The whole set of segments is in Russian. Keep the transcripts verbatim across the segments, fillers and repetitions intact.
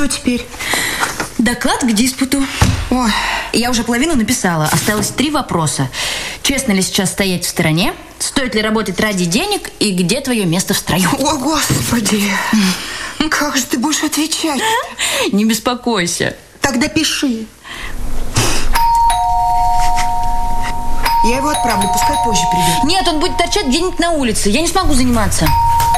что теперь? Доклад к диспуту. Ой. Я уже половину написала. Осталось три вопроса. Честно ли сейчас стоять в стороне? Стоит ли работать ради денег? И где твое место в строю? О, Господи! Как же ты будешь отвечать? Не беспокойся. Тогда пиши. Я его отправлю, пускай позже придет. Нет, он будет торчать где-нибудь на улице. Я не смогу заниматься.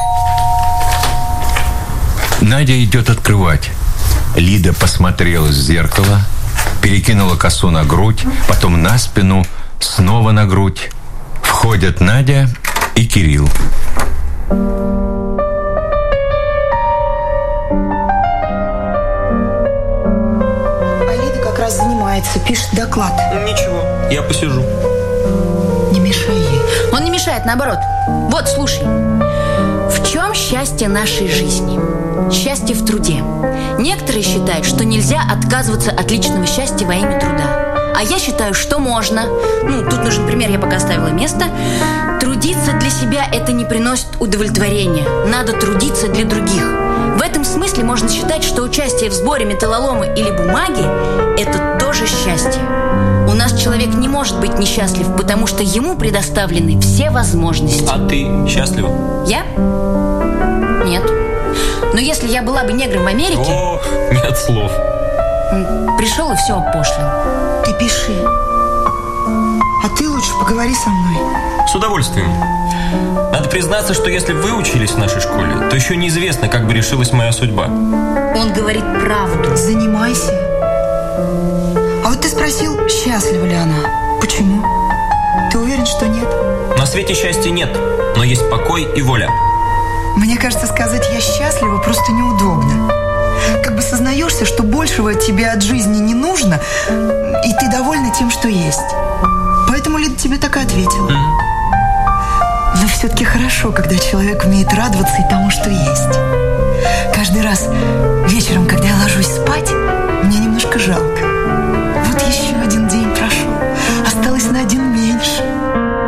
Надя идет открывать. Лида посмотрела в зеркало, перекинула косу на грудь, потом на спину, снова на грудь. Входят Надя и Кирилл. А Лида как раз занимается, пишет доклад. Ничего, я посижу. Не мешай ей. Он не мешает, наоборот. Вот, слушай. В чем счастье нашей жизни? Счастье в труде. Некоторые считают, что нельзя отказываться от личного счастья во имя труда. А я считаю, что можно. Ну, тут нужен пример, я пока оставила место. Трудиться для себя – это не приносит удовлетворения. Надо трудиться для других. В этом смысле можно считать, что участие в сборе металлолома или бумаги – это тоже счастье. У нас человек не может быть несчастлив, потому что ему предоставлены все возможности. А ты счастлива? Я? Нет. Но если я была бы негром в Америке... О, нет слов. Пришел и все опошлил. Ты пиши. А ты лучше поговори со мной. С удовольствием. Надо признаться, что если бы вы учились в нашей школе, то еще неизвестно, как бы решилась моя судьба. Он говорит правду. Занимайся. А вот ты спросил, счастлива ли она. Почему? Ты уверен, что нет? На свете счастья нет, но есть покой и воля. Мне кажется, сказать «я счастлива» просто неудобно. Как бы сознаешься, что большего тебе от жизни не нужно, и ты довольна тем, что есть. Поэтому Лида тебе так и ответила. Mm-hmm. Но все-таки хорошо, когда человек умеет радоваться и тому, что есть. Каждый раз вечером, когда я ложусь спать,